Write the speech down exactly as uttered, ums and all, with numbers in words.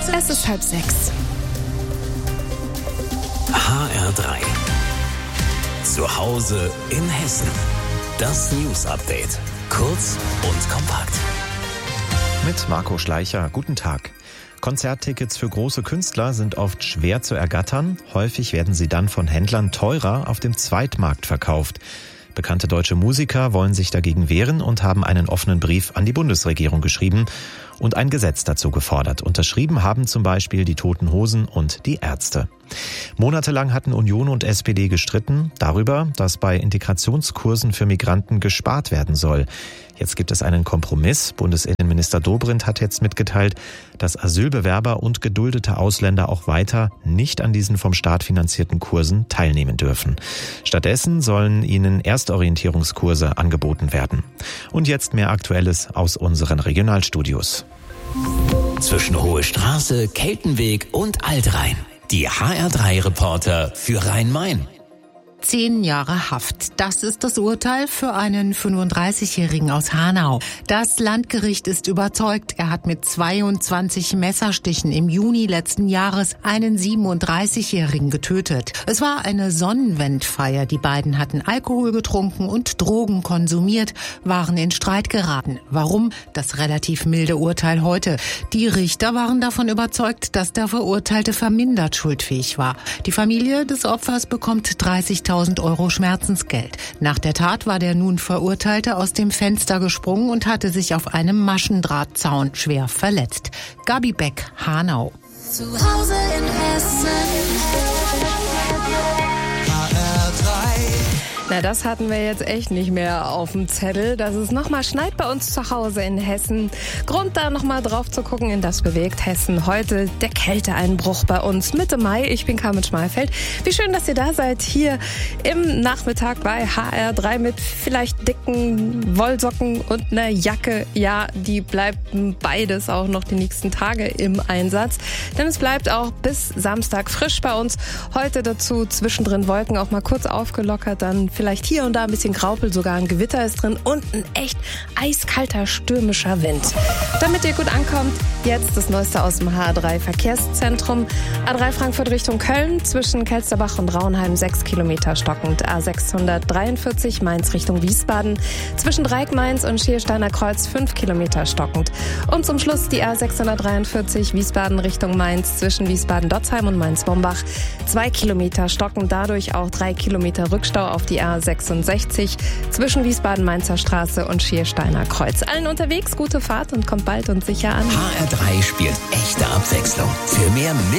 Es ist halb sechs. H R drei. Zu Hause in Hessen. Das News Update. Kurz und kompakt. Mit Marco Schleicher. Guten Tag. Konzerttickets für große Künstler sind oft schwer zu ergattern. Häufig werden sie dann von Händlern teurer auf dem Zweitmarkt verkauft. Bekannte deutsche Musiker wollen sich dagegen wehren und haben einen offenen Brief an die Bundesregierung geschrieben und ein Gesetz dazu gefordert. Unterschrieben haben zum Beispiel die Toten Hosen und die Ärzte. Monatelang hatten Union und S P D gestritten darüber, dass bei Integrationskursen für Migranten gespart werden soll. Jetzt gibt es einen Kompromiss. Bundesinnenminister Dobrindt hat jetzt mitgeteilt, dass Asylbewerber und geduldete Ausländer auch weiter nicht an diesen vom Staat finanzierten Kursen teilnehmen dürfen. Stattdessen sollen ihnen Erstorientierungskurse angeboten werden. Und jetzt mehr Aktuelles aus unseren Regionalstudios. Zwischen Hohe Straße, Keltenweg und Altrhein. Die H R drei Reporter für Rhein-Main. Zehn Jahre Haft. Das ist das Urteil für einen fünfunddreißigjährigen aus Hanau. Das Landgericht ist überzeugt, er hat mit zweiundzwanzig Messerstichen im Juni letzten Jahres einen siebenunddreißigjährigen getötet. Es war eine Sonnenwendfeier. Die beiden hatten Alkohol getrunken und Drogen konsumiert, waren in Streit geraten. Warum? Das relativ milde Urteil heute. Die Richter waren davon überzeugt, dass der Verurteilte vermindert schuldfähig war. Die Familie des Opfers bekommt dreißigtausend Euro Schmerzensgeld. Nach der Tat war der nun Verurteilte aus dem Fenster gesprungen und hatte sich auf einem Maschendrahtzaun schwer verletzt. Gabi Beck, Hanau. Zu Hause in Hessen. H R drei. Na, das hatten wir jetzt echt nicht mehr auf dem Zettel, dass es nochmal schneit bei uns zu Hause in Hessen. Grund da nochmal drauf zu gucken, in das bewegt Hessen heute. Der Kälteeinbruch bei uns Mitte Mai. Ich bin Carmen Schmalfeld. Wie schön, dass ihr da seid hier im Nachmittag bei H R drei mit vielleicht dicken Wollsocken und einer Jacke. Ja, die bleibt beides auch noch die nächsten Tage im Einsatz. Denn es bleibt auch bis Samstag frisch bei uns. Heute dazu zwischendrin Wolken auch mal kurz aufgelockert, dann vielleicht hier und da ein bisschen Graupel, sogar ein Gewitter ist drin und ein echt eiskalter, stürmischer Wind. Damit ihr gut ankommt, jetzt das Neueste aus dem H R drei Verkehrszentrum. A drei Frankfurt Richtung Köln, zwischen Kelsterbach und Raunheim sechs Kilometer stockend. A sechshundertdreiundvierzig Mainz Richtung Wiesbaden, zwischen Dreieck Mainz und Schiersteiner Kreuz fünf Kilometer stockend. Und zum Schluss die A sechshundertdreiundvierzig Wiesbaden Richtung Mainz, zwischen Wiesbaden-Dotzheim und Mainz-Bombach zwei Kilometer stockend. Dadurch auch drei Kilometer Rückstau auf die A sechsundsechzig zwischen Wiesbaden-Mainzer Straße und Schiersteiner Kreuz. Allen unterwegs, gute Fahrt und kommt bald und sicher an. H R drei spielt echte Abwechslung für mehr mit